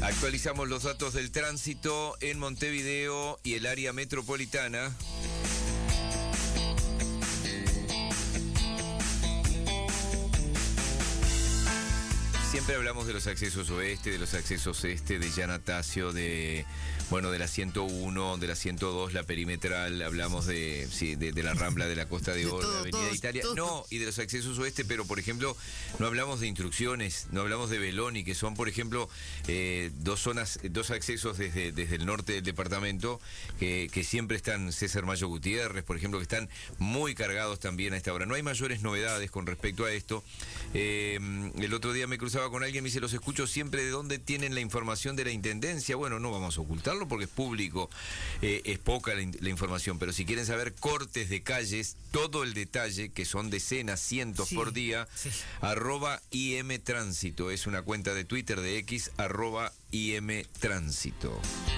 Actualizamos los datos del tránsito en Montevideo y el área metropolitana. Siempre hablamos de los accesos oeste, de los accesos este, de Yanatacio, de la 101, de la 102, la perimetral, hablamos de la Rambla de la Costa de Oro, de Avenida Italia. No, y de los accesos oeste, pero por ejemplo, no hablamos de instrucciones, no hablamos de Beloni, que son, por ejemplo, dos accesos desde el norte del departamento, que siempre están César Mayo Gutiérrez, por ejemplo, que están muy cargados también a esta hora. No hay mayores novedades con respecto a esto. El otro día me cruzaba con alguien, me dice, los escucho siempre, ¿de dónde tienen la información de la Intendencia? Bueno, no vamos a ocultarlo porque es público, es poca la información, pero si quieren saber cortes de calles, todo el detalle, que son decenas, cientos por día, @IMTránsito, es una cuenta de Twitter de X, @IMTránsito.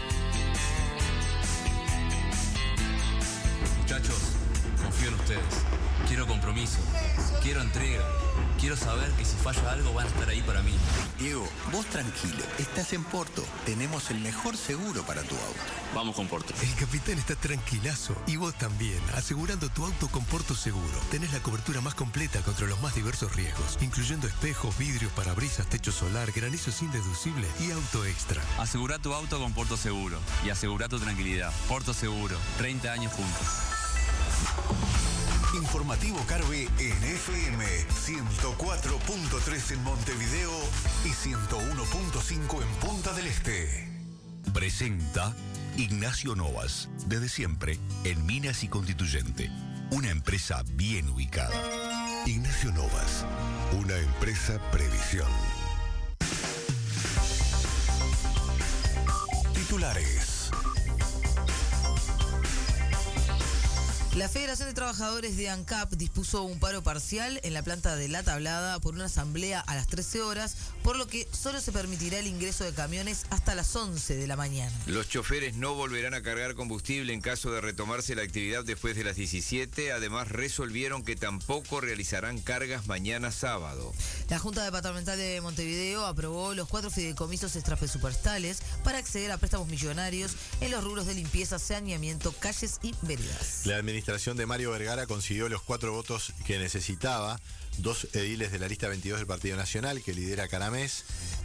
Muchachos, confío en ustedes, quiero compromiso, quiero entrega. Quiero saber que si falla algo van a estar ahí para mí. Diego, vos tranquilo, estás en Porto. Tenemos el mejor seguro para tu auto. Vamos con Porto. El capitán está tranquilazo y vos también, asegurando tu auto con Porto Seguro. Tenés la cobertura más completa contra los más diversos riesgos, incluyendo espejos, vidrios, parabrisas, techo solar, granizo indeducible y auto extra. Asegura tu auto con Porto Seguro y asegura tu tranquilidad. Porto Seguro, 30 años juntos. Informativo Carve en FM 104.3 en Montevideo y 101.5 en Punta del Este. Presenta Ignacio Novas, desde siempre en Minas y Constituyente, una empresa bien ubicada. Ignacio Novas, una empresa previsión. Titulares. La Federación de Trabajadores de ANCAP dispuso un paro parcial en la planta de La Tablada por una asamblea a las 13 horas, por lo que solo se permitirá el ingreso de camiones hasta las 11 de la mañana. Los choferes no volverán a cargar combustible en caso de retomarse la actividad después de las 17. Además, resolvieron que tampoco realizarán cargas mañana sábado. La Junta Departamental de Montevideo aprobó los 4 fideicomisos extrapresupuestales para acceder a préstamos millonarios en los rubros de limpieza, saneamiento, calles y veredas. La administración de Mario Vergara consiguió los 4 votos que necesitaba. 2 ediles de la lista 22 del Partido Nacional, que lidera Caramés,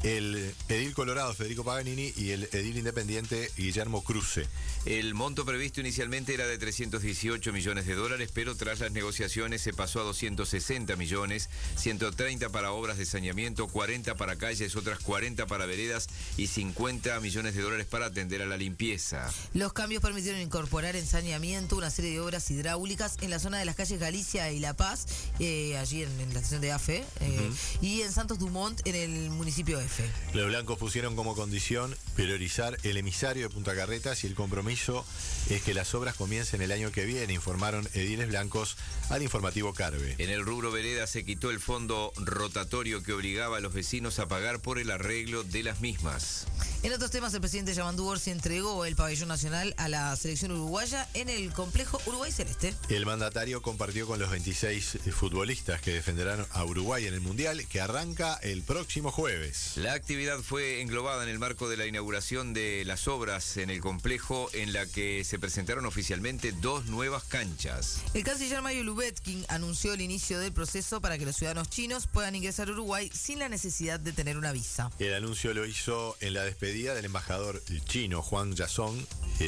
el edil colorado Federico Paganini y el edil independiente Guillermo Cruce. El monto previsto inicialmente era de $318 millones, pero tras las negociaciones se pasó a 260 millones, 130 para obras de saneamiento, 40 para calles, otras 40 para veredas y $50 millones para atender a la limpieza. Los cambios permitieron incorporar en saneamiento una serie de obras hidráulicas en la zona de las calles Galicia y La Paz, allí en la estación de AFE, y en Santos Dumont, en el municipio F. Los blancos pusieron como condición priorizar el emisario de Punta Carretas y el compromiso es que las obras comiencen el año que viene, informaron ediles blancos al informativo Carve. En el rubro vereda se quitó el fondo rotatorio que obligaba a los vecinos a pagar por el arreglo de las mismas. En otros temas, el presidente Yamandu Orsi entregó el pabellón nacional a la selección uruguaya en el complejo Uruguay Celeste. El mandatario compartió con los 26 futbolistas que defenderán a Uruguay en el Mundial, que arranca el próximo jueves. La actividad fue englobada en el marco de la inauguración de las obras en el complejo, en la que se presentaron oficialmente 2 nuevas canchas. El canciller Mario Lubetkin anunció el inicio del proceso para que los ciudadanos chinos puedan ingresar a Uruguay sin la necesidad de tener una visa. El anuncio lo hizo en la despedida del embajador chino Juan Yasong,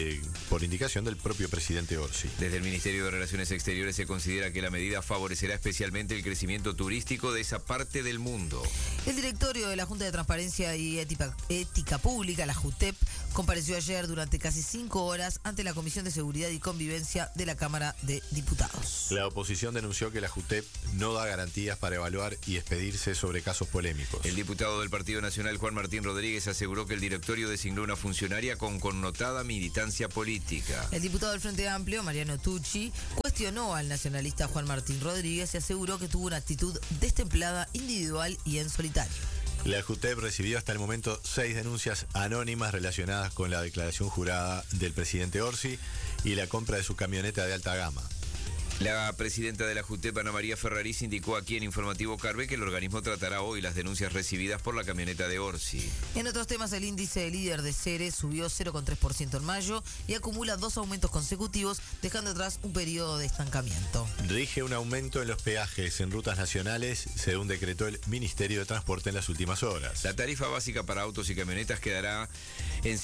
por indicación del propio presidente Orsi. Desde el Ministerio de Relaciones Exteriores se considera que la medida favorecerá especialmente el crecimiento turístico de esa parte del mundo. El directorio de la Junta de Transparencia y Ética Pública, la JUTEP, compareció ayer durante casi 5 horas ante la Comisión de Seguridad y Convivencia de la Cámara de Diputados. La oposición denunció que la JUTEP no da garantías para evaluar y expedirse sobre casos polémicos. El diputado del Partido Nacional, Juan Martín Rodríguez, aseguró que el directorio designó una funcionaria con connotada militancia política. El diputado del Frente Amplio, Mariano Tucci, cuestionó al nacionalista Juan Martín Rodríguez y aseguró que tuvo una actitud destemplada, individual y en solitario. La JUTEP recibió hasta el momento 6 denuncias anónimas relacionadas con la declaración jurada del presidente Orsi y la compra de su camioneta de alta gama. La presidenta de la JUTEP, Ana María Ferraris, indicó aquí en Informativo Carve que el organismo tratará hoy las denuncias recibidas por la camioneta de Orsi. En otros temas, el índice líder de Ceres subió 0,3% en mayo y acumula 2 aumentos consecutivos, dejando atrás un periodo de estancamiento. Rige un aumento en los peajes en rutas nacionales, según decretó el Ministerio de Transporte en las últimas horas. La tarifa básica para autos y camionetas quedará en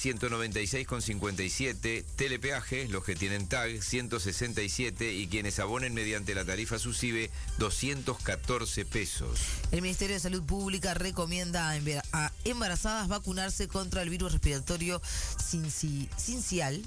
196,57, telepeaje, los que tienen tag, 167 y quienes abonen mediante la tarifa SUSIBE, 214 pesos. El Ministerio de Salud Pública recomienda a embarazadas vacunarse contra el virus respiratorio sincicial,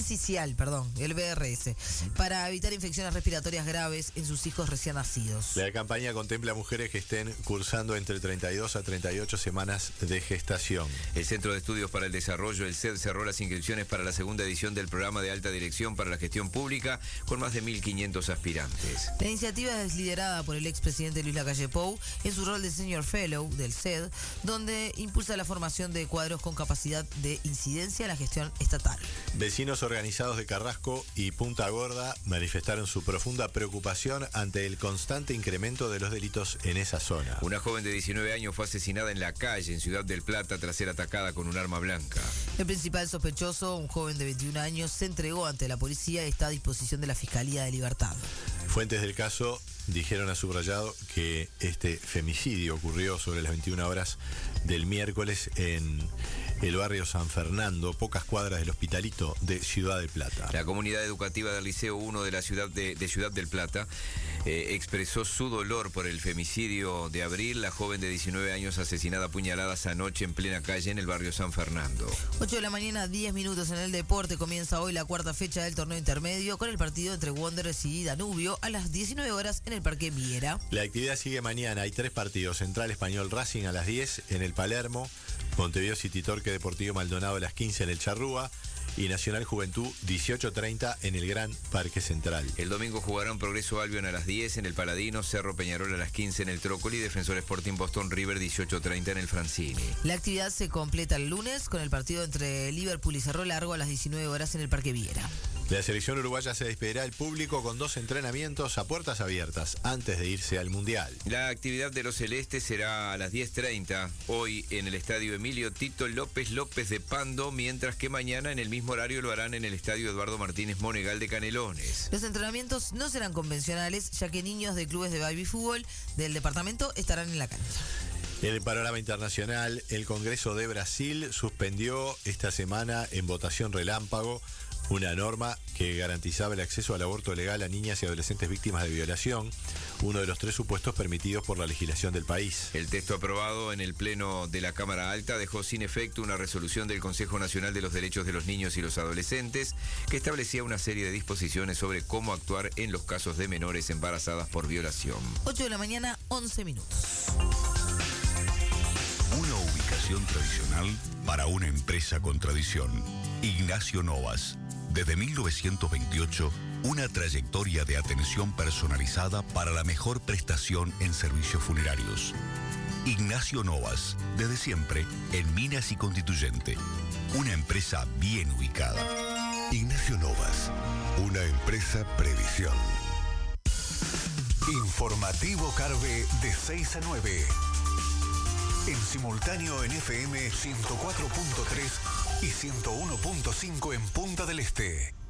el VRS, para evitar infecciones respiratorias graves en sus hijos recién nacidos. La campaña contempla a mujeres que estén cursando entre 32 a 38 semanas de gestación. El Centro de Estudios para el Desarrollo, el CED, cerró las inscripciones para la segunda edición del programa de alta dirección para la gestión pública con más de 1.500 aspirantes. La iniciativa es liderada por el expresidente Luis Lacalle Pou en su rol de Senior Fellow del CED, donde impulsa la formación de cuadros con capacidad de incidencia en la gestión estatal. Vecinos organizados de Carrasco y Punta Gorda manifestaron su profunda preocupación ante el constante incremento de los delitos en esa zona. Una joven de 19 años fue asesinada en la calle en Ciudad del Plata tras ser atacada con un arma blanca. El principal sospechoso, un joven de 21 años, se entregó ante la policía y está a disposición de la Fiscalía de Libertad. Fuentes del caso dijeron a Subrayado que este femicidio ocurrió sobre las 21 horas del miércoles en el barrio San Fernando, pocas cuadras del Hospitalito de Ciudad del Plata. La comunidad educativa del Liceo 1 de la ciudad de Ciudad del Plata expresó su dolor por el femicidio de Abril, la joven de 19 años asesinada a puñaladas anoche en plena calle en el barrio San Fernando. 8 de la mañana, 10 minutos en el deporte. Comienza hoy la cuarta fecha del torneo intermedio con el partido entre Wanderers y Danubio a las 19 horas en el Parque Viera. La actividad sigue mañana. Hay 3 partidos. Central Español Racing a las 10 en el Palermo, Montevideo City Torque Deportivo Maldonado a las 15 en el Charrúa y Nacional Juventud 18:30 en el Gran Parque Central. El domingo jugarán Progreso Albion a las 10 en el Paladino, Cerro Peñarol a las 15 en el Trócoli, Defensor Sporting Boston River 18:30 en el Francini. La actividad se completa el lunes con el partido entre Liverpool y Cerro Largo a las 19 horas en el Parque Viera. La selección uruguaya se despedirá al público con 2 entrenamientos a puertas abiertas antes de irse al Mundial. La actividad de los celestes será a las 10:30 hoy en el estadio Emilio Tito López de Pando, mientras que mañana en el mismo horario lo harán en el estadio Eduardo Martínez Monegal de Canelones. Los entrenamientos no serán convencionales, ya que niños de clubes de baby fútbol del departamento estarán en la cancha. En el panorama internacional, el Congreso de Brasil suspendió esta semana en votación relámpago una norma que garantizaba el acceso al aborto legal a niñas y adolescentes víctimas de violación, uno de los 3 supuestos permitidos por la legislación del país. El texto aprobado en el Pleno de la Cámara Alta dejó sin efecto una resolución del Consejo Nacional de los Derechos de los Niños y los Adolescentes que establecía una serie de disposiciones sobre cómo actuar en los casos de menores embarazadas por violación. 8 de la mañana, 11 minutos. Una ubicación tradicional para una empresa con tradición. Ignacio Novas. Desde 1928, una trayectoria de atención personalizada para la mejor prestación en servicios funerarios. Ignacio Novas, desde siempre en Minas y Constituyente. Una empresa bien ubicada. Ignacio Novas, una empresa Previsión. Informativo Carve de 6 a 9. En simultáneo en FM 104.3 y 101.5 en Punta del Este.